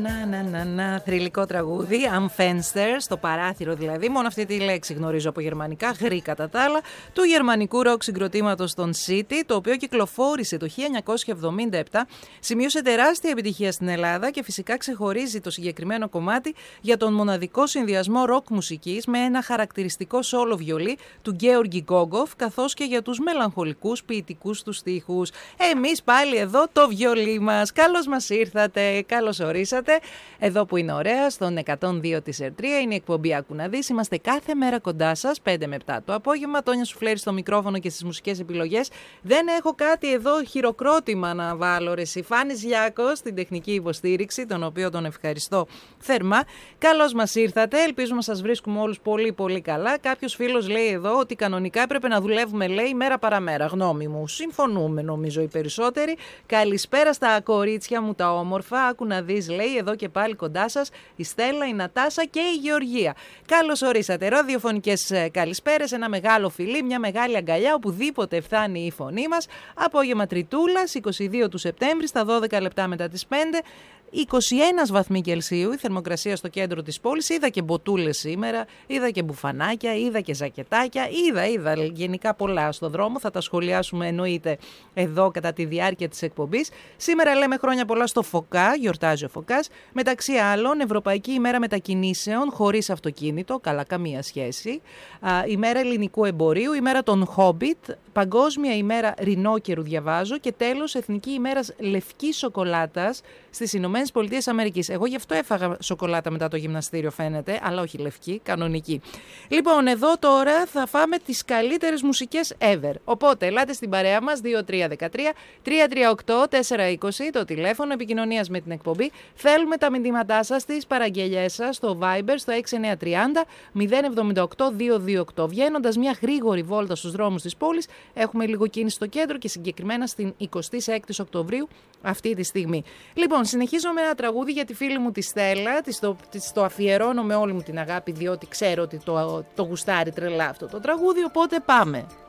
Θρυλικό τραγούδι, Am Fenster, στο παράθυρο δηλαδή. Μόνο αυτή τη λέξη γνωρίζω από γερμανικά, γρή κατά τα άλλα, του γερμανικού ροκ συγκροτήματος των City, το οποίο κυκλοφόρησε το 1977, σημείωσε τεράστια επιτυχία στην Ελλάδα και φυσικά ξεχωρίζει το συγκεκριμένο κομμάτι για τον μοναδικό συνδυασμό ροκ μουσικής με ένα χαρακτηριστικό σόλο βιολί του Γκέοργι Γκόγκοφ, καθώς και για τους μελαγχολικούς ποιητικούς του στίχους. Εμείς πάλι εδώ το βιολί μας. Καλώς μας ήρθατε, καλώς ορίσατε. Εδώ που είναι ωραία, στον 102 της ΕΡΤΡΙΑ, είναι η εκπομπή Άκου να δεις. Είμαστε κάθε μέρα κοντά σας, 5 με 7 το απόγευμα. Τόνια Σουφλέρη στο μικρόφωνο και στις μουσικές επιλογές. Δεν έχω κάτι εδώ χειροκρότημα να βάλω, ρε εσύ. Φάνης Γιάκος στην τεχνική υποστήριξη, τον οποίο τον ευχαριστώ θερμά. Καλώς μας ήρθατε. Ελπίζουμε να σας βρίσκουμε όλους πολύ πολύ καλά. Κάποιος φίλος λέει εδώ ότι κανονικά έπρεπε να δουλεύουμε, λέει, μέρα παραμέρα. Γνώμη μου. Συμφωνούμε, νομίζω οι περισσότεροι. Καλησπέρα στα κορίτσια μου τα όμορφα. Άκου να δεις, λέει, εδώ και πάλι κοντά σας η Στέλλα, η Νατάσα και η Γεωργία. Καλώς ορίσατε. Ραδιοφωνικές καλησπέρες, ένα μεγάλο φιλί, μια μεγάλη αγκαλιά οπουδήποτε φτάνει η φωνή μας. Απόγευμα Τριτούλας, 22 του Σεπτέμβρη, στα 12 λεπτά μετά τις 5. 21 βαθμοί Κελσίου η θερμοκρασία στο κέντρο της πόλης. Είδα και μποτούλες σήμερα, είδα και μπουφανάκια, είδα και ζακετάκια, είδα γενικά πολλά στο δρόμο. Θα τα σχολιάσουμε εννοείται εδώ κατά τη διάρκεια της εκπομπής. Σήμερα λέμε χρόνια πολλά στο Φωκά, γιορτάζει ο Φωκάς. Μεταξύ άλλων, Ευρωπαϊκή ημέρα μετακινήσεων χωρίς αυτοκίνητο, καλά καμία σχέση. Ημέρα ελληνικού εμπορίου, ημέρα των Χόμπιτ, Παγκόσμια ημέρα ρινόκερου διαβάζω και τέλος Εθνική ημέρα λευκής σοκολάτας στις Ηνωμένες Πολιτείες Αμερικής. Εγώ γι' αυτό έφαγα σοκολάτα μετά το γυμναστήριο φαίνεται, αλλά όχι λευκή, κανονική. Λοιπόν, εδώ τώρα θα φάμε τις καλύτερες μουσικές ever. Οπότε, ελάτε στην παρέα μας, 2313-338-420, το τηλέφωνο επικοινωνίας με την εκπομπή. Θέλουμε τα μηνύματά σας, τις παραγγελιές σας, στο Viber, στο 6930-078-228. Βγαίνοντας μια γρήγορη βόλτα στους δρόμους της πόλης, έχουμε λίγο κίνηση στο κέντρο και συγκεκριμένα στην 26η Οκτωβρίου αυτή τη στιγμή. Λοιπόν, συνεχίζω με ένα τραγούδι για τη φίλη μου τη Στέλλα. Της το αφιερώνω με όλη μου την αγάπη, διότι ξέρω ότι το γουστάρει τρελά αυτό το τραγούδι, οπότε πάμε.